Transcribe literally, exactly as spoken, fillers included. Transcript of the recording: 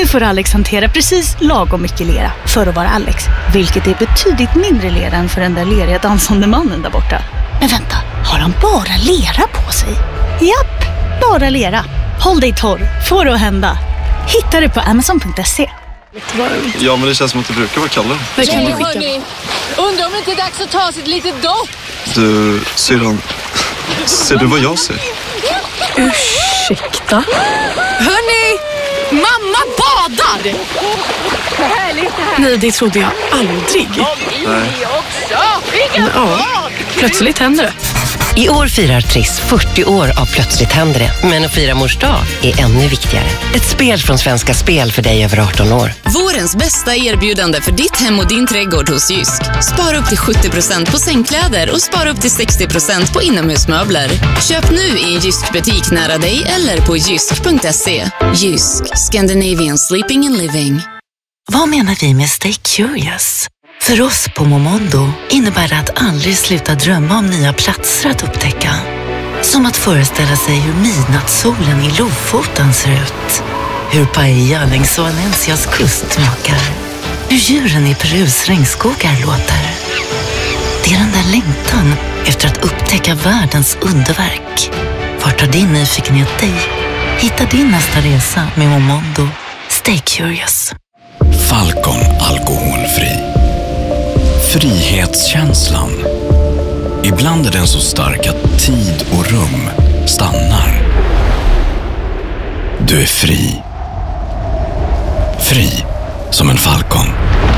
får Alex hantera precis lagom mycket lera för att vara Alex. Vilket är betydligt mindre lera än för den där leriga dansande mannen där borta. Men vänta, har han bara lera på sig? Japp, bara lera. Håll dig torr, får det att hända. Hitta det på amazon punkt se. Ja, men det känns som att det brukar vara kallare. Vad kan du skicka? Undrar om det inte är dags att ta sig ett litet dopp. Du, syrran, ser du vad jag ser? Ursäkta? Hörni, mamma badar! Vad härligt det här. Nej, det trodde jag aldrig. Nej. Ja, plötsligt händer det. I år firar Triss fyrtio år av Plötsligt händer det. Men att fira mors dag är ännu viktigare. Ett spel från Svenska Spel för dig över arton år. Vårens bästa erbjudande för ditt hem och din trädgård hos Jysk. Spara upp till sjuttio procent på sängkläder och spara upp till sextio procent på inomhusmöbler. Köp nu i en Jysk-butik nära dig eller på jysk punkt se. Jysk, Scandinavian Sleeping and Living. Vad menar vi med Stay Curious? För oss på Momondo innebär det att aldrig sluta drömma om nya platser att upptäcka. Som att föreställa sig hur midnattssolen i Lofoten ser ut. Hur paella längs Valencias kust smakar. Hur djuren i Perus regnskogar låter. Det är den där längtan efter att upptäcka världens underverk. Vart tar din nyfikenhet dig? Hitta din nästa resa med Momondo. Stay curious. Falcon alkoholfri. Frihetskänslan. Ibland är den så stark att tid och rum stannar. Du är fri. Fri som en falcon.